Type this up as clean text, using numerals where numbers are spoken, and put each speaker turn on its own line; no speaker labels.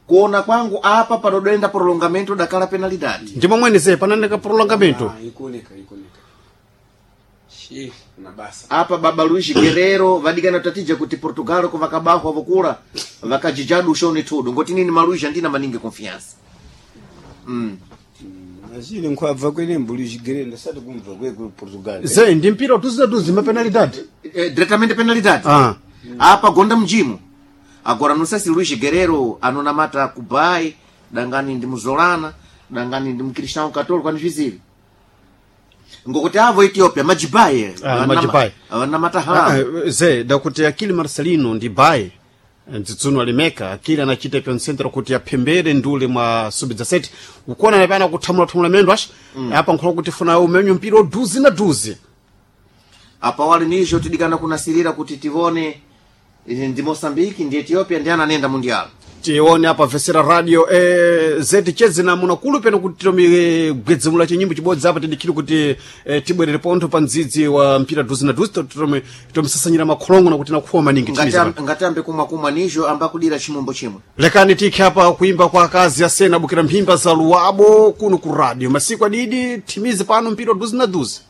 kuona kwangu apa parodoenda prolongamento dakala penalidade
ndimo mweneze pananeka prolongamento
ikoneka na basa
apa baba Luis Guerreiro vadigana tatija kuti Portugal ko vakabaho avokula vakajijadu shoni tudo ngoti nini Maluís andina maninge confiança
Azile nkwava kwene Luis Guerreiro ndasati kumva kwe ku Portugal
ze ndi mpira tuzidaduzi ma penalidade
diretamente penalidade apa gonda mjimo agora não sei se Luis Guerreiro anonamata kubai dangani ndi muzolana dangani ndi mcristiano católico anizvizire ngokuti avo Ethiopia majibaye namata hala
ze dakuti akili Marcelino ndi baye nditsuno alimeka akili anachita pion center kuti apembere ndule mwa sub-17 ukona napana kuthamula mendo ashi apa nkhola kuti funa umenyo mpira duzi na duzi
apa wali nijo tidikana kunasirira kuti tivone ndi Moçambique ndi Ethiopia ndi ananenda mundial
tione apa vesera radio zeti chezi na munakulu peno kuti tomi gwedzemula chinyimbo chibodzi apa tidikiri kuti tibwerere pontho pa ndzidzi wa mpira duzi na duzi tomisasanyira makholongo na kuti nakhuwa maningi
ngatambe kumwa nijo ambakudira chimombo chimwe
lekani tikhe apa kuimba kwa akazi asena bukira mphimba za luwabo kuno ku radio masiku adidi timize pano mpira duzi na duzi